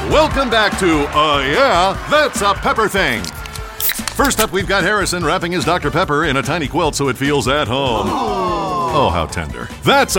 Welcome back to Yeah, That's a Pepper Thing. First up, we've got Harrison wrapping his Dr. Pepper in a tiny quilt so it feels at home. Oh, how tender. That's